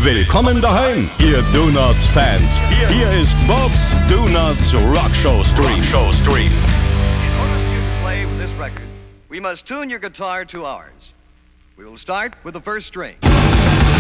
Willkommen daheim, ihr Donuts-Fans. Hier ist Bob's Donuts Rockshow Stream. In order for you to play with this record, we must tune your guitar to ours. We will start with the first string.